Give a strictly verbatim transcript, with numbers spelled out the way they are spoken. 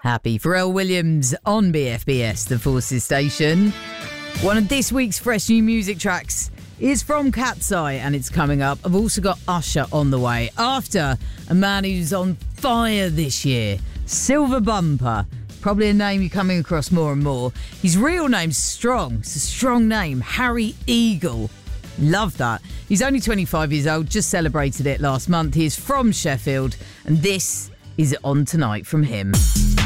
Happy Pharrell Williams on B F B S, the Forces station. One of this week's fresh new music tracks is from Cat's Eye, and it's coming up. I've also got Usher on the way. After a man who's on fire this year, Silver Bumper. Probably a name you're coming across more and more. His real name's Strong. It's a strong name. Harry Eagle. Love that. He's only twenty-five years old, just celebrated it last month. He is from Sheffield, and this is On Tonight from him.